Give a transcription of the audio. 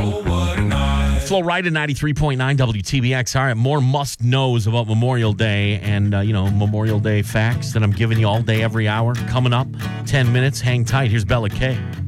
Flo Rida, 93.9 WTBX. All right, more must-knows about Memorial Day and, Memorial Day facts that I'm giving you all day, every hour. Coming up, 10 minutes. Hang tight. Here's Bella K.